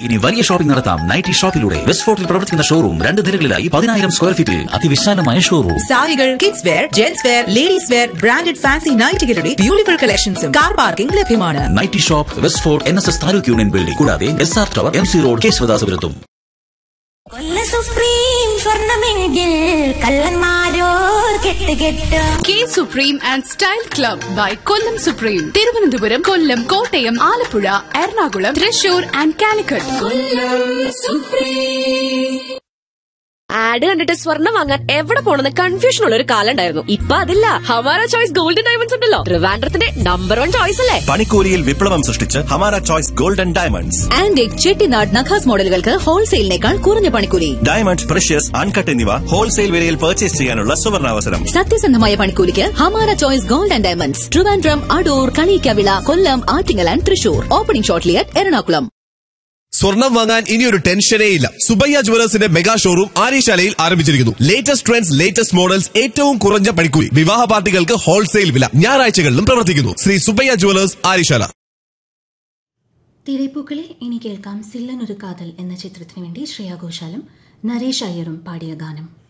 ഇനി വലിയ ഷോപ്പിംഗ് നടത്താം നൈറ്റി ഷോപ്പിലൂടെ. വെസ്റ്റ് ഫോർട്ടിൽ പ്രവർത്തിക്കുന്ന ഷോറൂം 2 നിലകളിലായി 10,000 സ്ക്വയർ ഫീറ്റിൽ അതിവിശാലമായ ഷോറൂം. സാരികൾ, kids wear, gents wear, ladies wear, branded fancy നൈറ്റികളുടെ beautiful കളക്ഷൻസും കാർ പാർക്കിംഗ് ലഭ്യമാണ്. Nightie shop west fort NSS taluk union building, കൂടാതെ SR tower, MC road, കേശവദാസപുരത്തും. K Supreme and Style Club by Kollam Supreme. Thiruvananthapuram, Kollam, Kottayam, Alappuzha, Ernakulam, Thrissur and Calicut. Add കണ്ടിട്ട് സ്വർണ്ണം വാങ്ങാൻ എവിടെ പോണെന്ന് confusion ഉള്ള ഒരു കാലം ഉണ്ടായിരുന്നു. ഇപ്പൊ അതില്ല. ഹമാര ചോയ്സ് ഗോൾഡൻ ഡയമണ്ട്സ് ഉണ്ടല്ലോ, ട്രിവാൻഡ്രത്തിന്റെ നമ്പർ 1 ചോയ്സ് അല്ലേ. പണിക്കൂലിയിൽ വിപ്ലവം സൃഷ്ടിച്ച് Hamara choice golden diamonds. Antique, Chettinad, നഖാസ് മോഡലുകൾക്ക് ഹോൾസെയിലിനേക്കാൾ കുറഞ്ഞ പണിക്കൂലി. ഡയമണ്ട്, പ്രഷ്യസ്, അൺകട്ട് എന്നിവ ഹോൾസെയിൽ വിലയിൽ പർച്ചേസ് ചെയ്യാനുള്ള സുവർണാവസരം. സത്യസന്ധമായ പണിക്കൂലിക്ക് Hamara choice golden diamonds. Trivandrum, Adoor, Kaliyikkavila, Kollam, Attingal and Thrissur. Opening shortly at Ernakulam. സ്വർണം വാങ്ങാൻ ഇനിയൊരു ടെൻഷനേ ഇല്ല. സുബയ്യ ജുവലേഴ്സിന്റെ മെഗാ ഷോറൂം ആര്യശാലയിൽ ആരംഭിച്ചിരിക്കുന്നു. ലേറ്റസ്റ്റ് ട്രെൻഡ്സ്, ലേറ്റസ്റ്റ് മോഡൽസ്, ഏറ്റവും കുറഞ്ഞ പണിക്കൂലി. വിവാഹ പാർട്ടികൾക്ക് ഹോൾസെയിൽ വില. ഞായറാഴ്ചകളിലും പ്രവർത്തിക്കുന്നു. ശ്രീ സുബയ്യ ജുവലേഴ്സ്, ആര്യശാല. തിരപ്പൂക്കളെ ഇനി കേൾക്കാം സില്ലനൊരു കാതൽ എന്ന ചിത്രത്തിനു വേണ്ടി ശ്രേയ ഘോഷാലും നരേഷ് അയ്യറും പാടിയ ഗാനം.